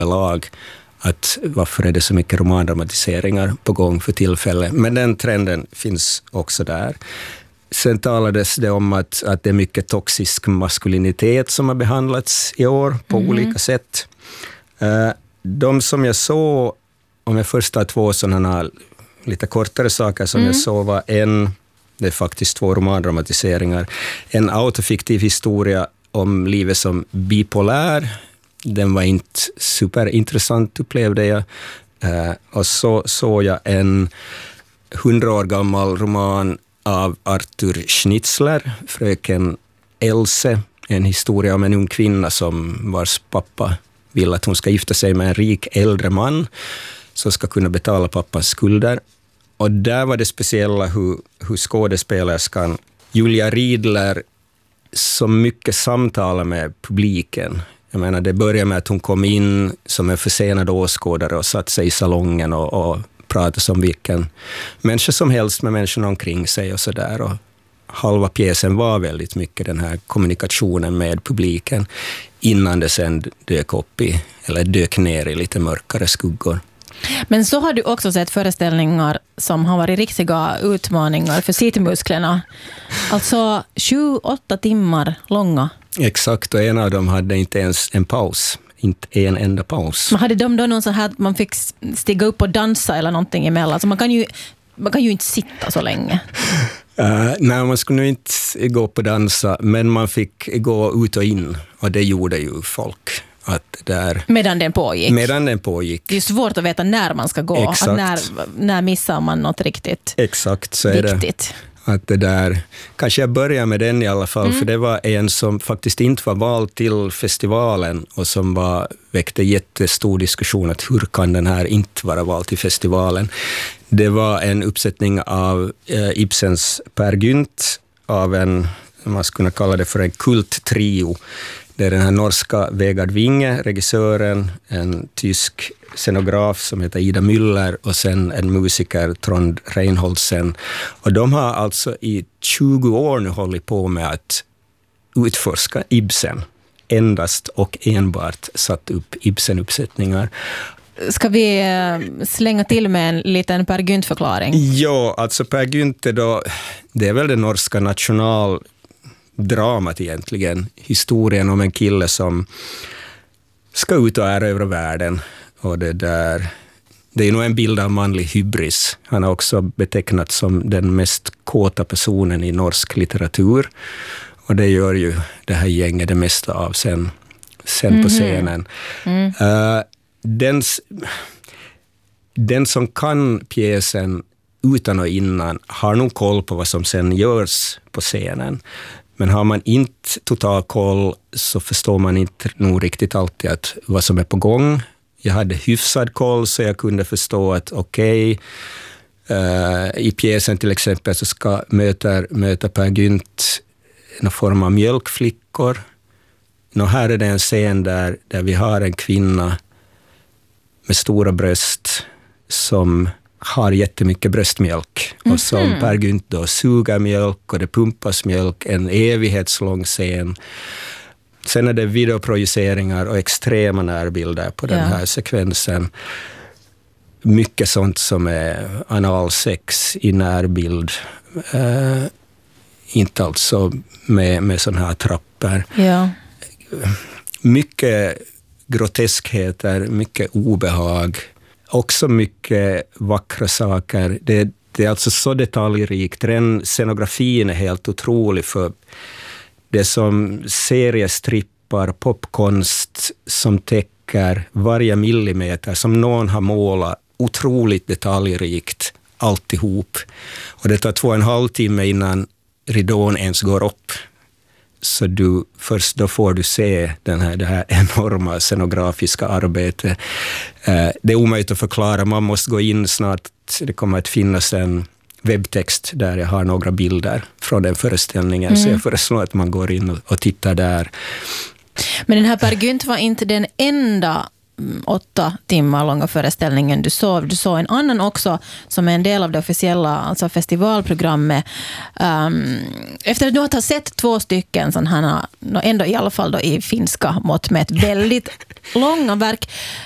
lag att varför är det så mycket romandramatiseringar på gång för tillfället. Men den trenden finns också där. Sen talades det om att det är mycket toxisk maskulinitet som har behandlats i år på olika sätt. De som jag såg, om jag först har två sådana lite kortare saker som jag såg, var det är faktiskt 2 romandramatiseringar. En autofiktiv historia om livet som bipolär. Den var inte superintressant, upplevde jag. Och så såg jag en 100 år gammal roman av Arthur Schnitzler, Fröken Else, en historia om en ung kvinna vars pappa vill att hon ska gifta sig med en rik äldre man som ska kunna betala pappans skulder. Och där var det speciella hur skådespelerskan Julia Riedler så mycket samtalar med publiken. Jag menar, det börjar med att hon kom in som en försenad åskådare och satt sig i salongen och pratade som vilken människa som helst med människorna omkring sig och sådär. Och halva pjäsen var väldigt mycket den här kommunikationen med publiken innan det sen dök ner i lite mörkare skuggor. Men så har du också sett föreställningar som har varit riktiga utmaningar för sittmusklerna. Alltså 7-8 timmar långa. Exakt, och en av dem hade inte ens en paus. Inte en enda paus. Men hade de då någon så här att man fick stiga upp och dansa eller någonting emellan? Alltså man kan ju inte sitta så länge. Nej, man skulle nog inte gå på dansa, men man fick gå ut och in. Och det gjorde ju folk. Medan den pågick. Det är ju svårt att veta när man ska gå. Att när missar man något riktigt. Exakt, så är viktigt. Att det där, kanske jag börjar med den i alla fall, för det var en som faktiskt inte var vald till festivalen och som väckte jättestor diskussion att hur kan den här inte vara vald till festivalen. Det var en uppsättning av Ibsens Per Gynt av man skulle kunna kalla det för en kulttrio. Det är den här norska Vegard Winge, regissören, en tysk scenograf som heter Ida Müller och sen en musiker, Trond Reinholdsen. Och de har alltså i 20 år nu hållit på med att utforska Ibsen. Endast och enbart satt upp Ibsen-uppsättningar. Ska vi slänga till med en liten Per Gynt-förklaring? Ja, alltså Per Gynt det är väl det norska nationaldramat egentligen. Historien om en kille som ska ut och erövra världen. Och det är nog en bild av manlig hybris. Han har också betecknats som den mest kåta personen i norsk litteratur. Och det gör ju det här gänget det mesta av sen på scenen. Den som kan pjäsen utan och innan har nog koll på vad som sen görs på scenen. Men har man inte total koll så förstår man inte nog riktigt alltid vad som är på gång. Jag hade hyfsad koll så jag kunde förstå att i pjäsen till exempel så ska möta Per Gynt en form av mjölkflickor. Här är det en scen där vi har en kvinna med stora bröst som har jättemycket bröstmjölk och som Per Gynt då suger mjölk och det pumpas mjölk, en evighetslång scen. Sen är det videoprojiceringar och extrema närbilder på den här sekvensen. Mycket sånt som är analsex i närbild. Inte alltså med sådana här trappor. Ja. Mycket groteskheter, mycket obehag. Också mycket vackra saker. Det är alltså så detaljrikt. Den scenografin är helt otrolig för det som seriestrippar, popkonst som täcker varje millimeter som någon har målat otroligt detaljrikt alltihop. Och det tar 2,5 timmar innan ridån ens går upp. Så först då får du se det här enorma scenografiska arbetet. Det är omöjligt att förklara. Man måste gå in snart. Det kommer att finnas en webbtext där jag har några bilder från den föreställningen. Så jag föreslår att man går in och tittar där. Men den här Per Gynt var inte den enda 8 timmar långa föreställningen du såg. Du såg en annan också som är en del av det officiella alltså festivalprogrammet. Efter att du har sett 2 stycken sån här, ändå i alla fall då i finska mått med ett väldigt långa verk.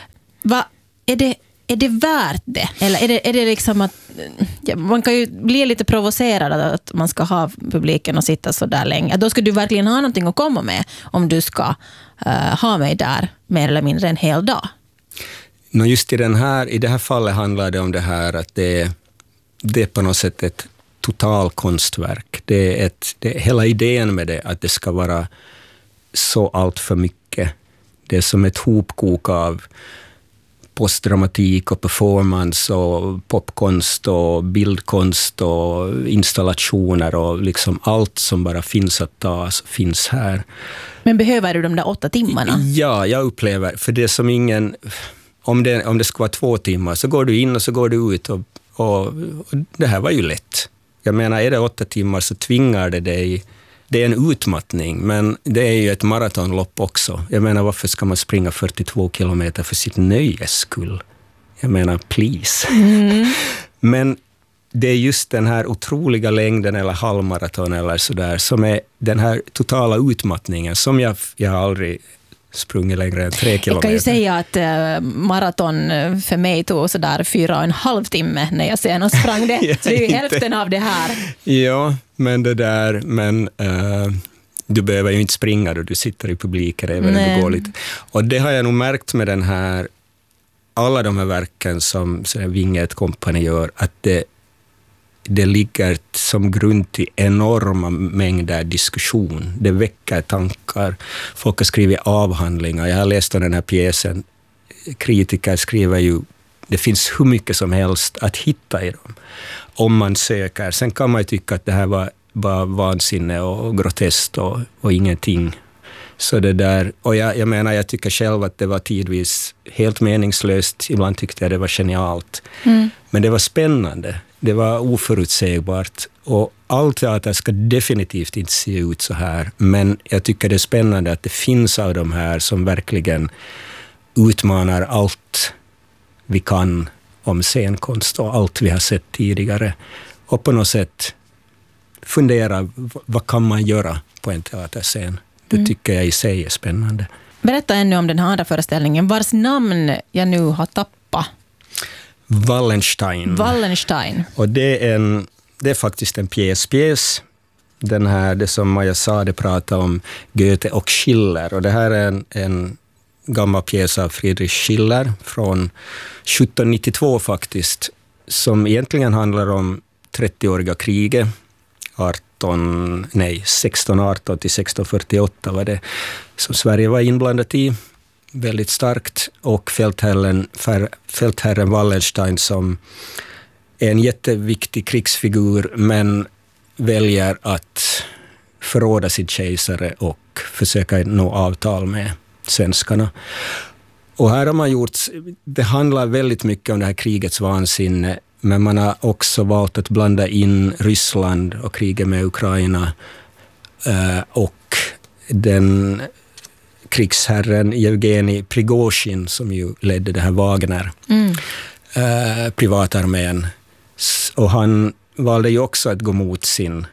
Är det värt det? Eller är det liksom att man kan ju bli lite provocerad att man ska ha publiken och sitta så där länge. Då ska du verkligen ha någonting att komma med om du ska ha mig där mer eller mindre en hel dag. Just i det här fallet handlar det om det här att det är på något sätt ett totalkonstverk. Det är hela idén med det, att det ska vara så allt för mycket. Det är som ett hopkok av postdramatik och performance och popkonst och bildkonst och installationer och liksom allt som bara finns att ta finns här. Men behöver du de där 8 timmarna? Ja, jag upplever, för det är som ingen... Om det ska vara 2 timmar så går du in och så går du ut och det här var ju lätt. Jag menar, är det 8 timmar så tvingar det dig. Det är en utmattning, men det är ju ett maratonlopp också. Jag menar, varför ska man springa 42 kilometer för sitt nöjes skull? Jag menar, please. Men det är just den här otroliga längden eller halvmaraton eller sådär som är den här totala utmattningen som jag aldrig sprungit längre än 3 kilometer. Jag kan ju säga att maraton för mig tog sådär 4,5 timme när jag senast sprang det. Så det är ju hälften av det här. Ja, men du behöver ju inte springa då du sitter i publiken även när du går lite. Och det har jag nog märkt med alla de här verken som Vinge & Company gör, att det ligger som grund till enorma mängder diskussion. Det väcker tankar. Folk har skrivit avhandlingar. Jag har läst om den här pjäsen. Kritiker skriver ju, det finns hur mycket som helst att hitta i dem. Om man söker. Sen kan man ju tycka att det här var bara vansinne och groteskt och ingenting. Så det där, och jag menar, jag tycker själv att det var tidvis helt meningslöst. Ibland tyckte jag det var genialt. Men det var spännande. Det var oförutsägbart. Och all teater ska definitivt inte se ut så här. Men jag tycker det är spännande att det finns av de här som verkligen utmanar allt vi kan om scenkonst och allt vi har sett tidigare. Och på något sätt fundera, vad kan man göra på en teaterscen? Det tycker jag i sig är spännande. Berätta ännu om den här andra föreställningen, vars namn jag nu har tappat. Wallenstein. Och det är faktiskt en pjäs. Det som Maja Sade pratade om, Goethe och Schiller. Och det här är en gammal pjäs av Friedrich Schiller från 1792 faktiskt, som egentligen handlar om 30-åriga kriget. 1618 till 1648 var det som Sverige var inblandat i väldigt starkt, och fältherren Wallenstein som är en jätteviktig krigsfigur men väljer att förråda sin kejsare och försöka nå avtal med svenskarna. Och här har man det handlar väldigt mycket om det här krigets vansinne, men man har också valt att blanda in Ryssland och kriget med Ukraina och den krigsherren Evgenij Prigozhin som ju ledde det här Wagner privatarmén. Och han valde ju också att gå mot sin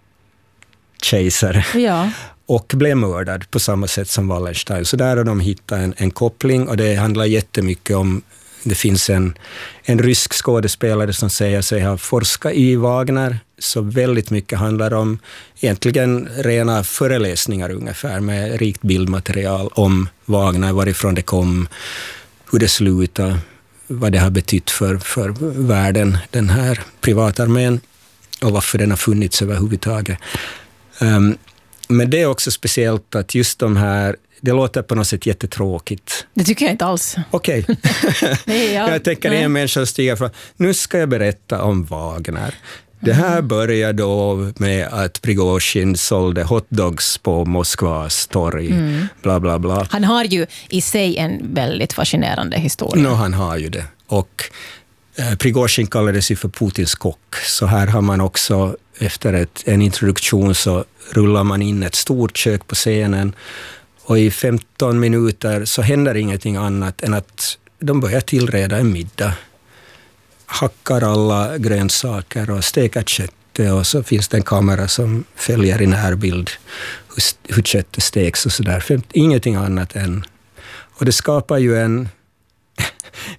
kejsare och blev mördad på samma sätt som Wallenstein. Så där har de hittat en koppling, och det handlar jättemycket om. Det finns en rysk skådespelare som säger sig ha forskat i Wagner, så väldigt mycket handlar om egentligen rena föreläsningar ungefär med rikt bildmaterial om Wagner, varifrån det kom, hur det slutade, vad det har betytt för världen, den här privatarmén, och varför den har funnits överhuvudtaget. Men det är också speciellt att just de här, det låter på något sätt jättetråkigt. Det tycker jag inte alls. Okej. Jag tänker en människa stiger fram. Nu ska jag berätta om Wagner. Det här börjar då med att Prigozhin sålde hotdogs på Moskvas torg. Bla bla bla. Han har ju i sig en väldigt fascinerande historia. Han har ju det. Och Prigozhin kallades ju för Putins kock. Så här har man också, efter en introduktion så rullar man in ett stort kök på scenen. Och i 15 minuter så händer ingenting annat än att de börjar tillreda en middag. Hackar alla grönsaker och steker köttet, och så finns det en kamera som följer i närbild hur köttet steks och sådär. Ingenting annat än. Och det skapar ju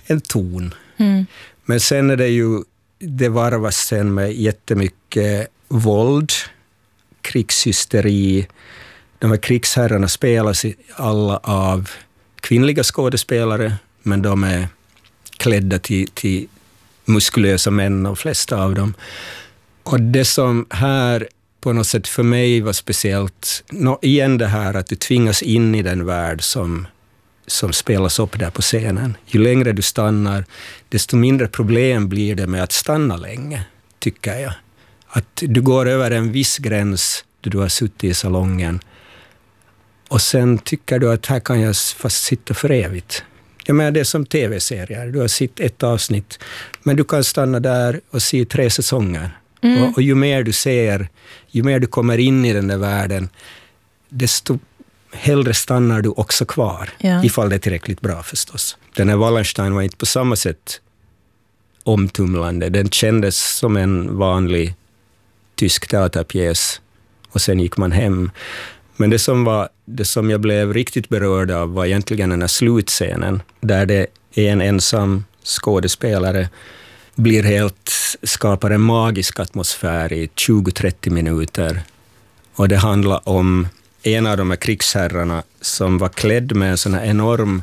en ton. Men sen är det varvas sen med jättemycket våld, krigshysteri. De här krigsherrarna spelas alla av kvinnliga skådespelare, men de är klädda till muskulösa män, de flesta av dem. Och det som här på något sätt för mig var speciellt, igen det här att du tvingas in i den värld som spelas upp där på scenen. Ju längre du stannar, desto mindre problem blir det med att stanna länge, tycker jag. Att du går över en viss gräns då du har suttit i salongen och sen tycker du att här kan jag fast sitta för evigt. Jag menar, det är som tv-serier. Du har sett ett avsnitt, men du kan stanna där och se 3 säsonger. Och ju mer du ser, ju mer du kommer in i den där världen, desto hellre stannar du också kvar. Ja. Ifall det är tillräckligt bra förstås. Den här Wallenstein var inte på samma sätt omtumlande. Den kändes som en vanlig tysk teaterpjäs och sen gick man hem. Men det som jag blev riktigt berörd av var egentligen den här slutscenen där det är en ensam skådespelare skapar en magisk atmosfär i 20-30 minuter. Och det handlar om en av de här krigsherrarna som var klädd med en sån här enorm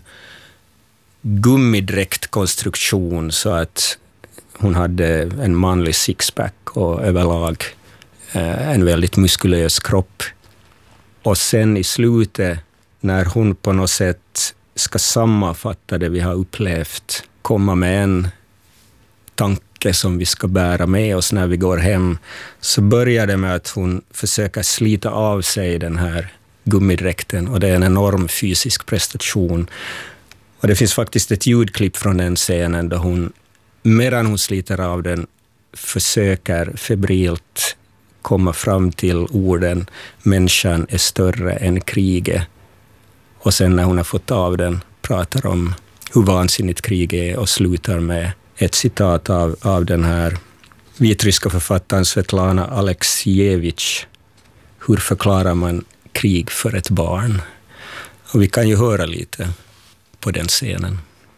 gummidräktkonstruktion så att hon hade en manlig sixpack och överlag en väldigt muskulös kropp. Och sen i slutet, när hon på något sätt ska sammanfatta det vi har upplevt, komma med en tanke som vi ska bära med oss när vi går hem, så börjar det med att hon försöker slita av sig den här gummidräkten och det är en enorm fysisk prestation. Och det finns faktiskt ett ljudklipp från den scenen där hon, medan hon sliter av den, försöker febrilt komma fram till orden människan är större än kriget. Och sen när hon har fått av den pratar om hur vansinnigt krig är och slutar med ett citat av den här vitryska författaren Svetlana Aleksijevich. Hur förklarar man krig för ett barn? Och vi kan ju höra lite på den scenen.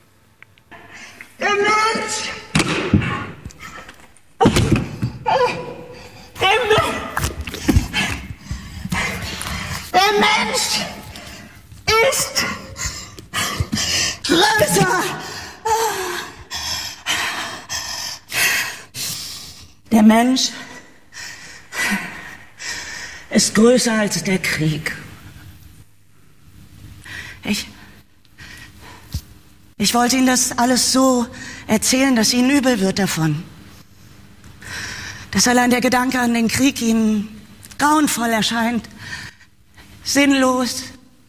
Der Mensch ist größer. Der Mensch ist größer als der Krieg. Ich wollte Ihnen das alles so erzählen, dass Ihnen übel wird davon. Dass allein der Gedanke an den Krieg Ihnen grauenvoll erscheint, sinnlos.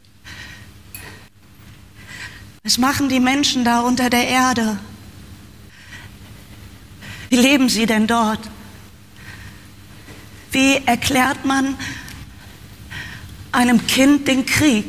Was machen die Menschen da unter der Erde? Wie leben sie denn dort? Wie erklärt man einem Kind den Krieg?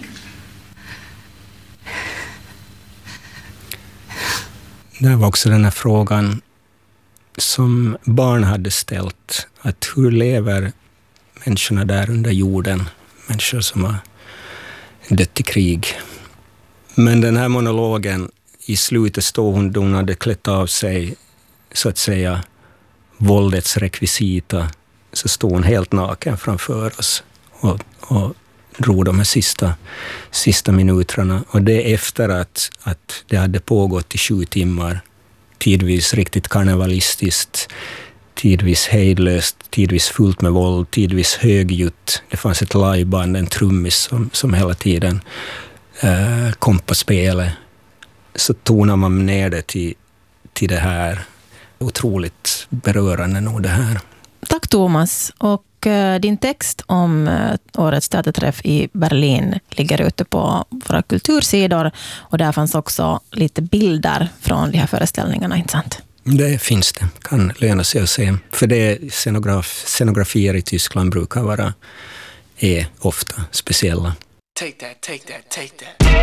Det var också den här frågan som barn hade ställt. Att hur lever människorna där under jorden? Människor som har dött i krig. Men den här monologen, i slutet står hon hade klätt av sig så att säga våldets rekvisita, så stod hon helt naken framför oss och drog de här sista minuterna. Och det efter att det hade pågått i 7 timmar, tidvis riktigt karnevalistiskt, tidvis hejdlöst, tidvis fullt med våld, tidvis högljutt. Det fanns ett liveband, en trummis som hela tiden kom på spelet. Så tonar man ner det till det här. Otroligt berörande nog det här. Tack Thomas. Och din text om årets teaterträff i Berlin ligger ute på våra kultursidor. Och där fanns också lite bilder från de här föreställningarna, inte sant? Det finns det. Kan löna sig att se. För det scenografier i Tyskland är ofta speciella. Take that, take that, take that.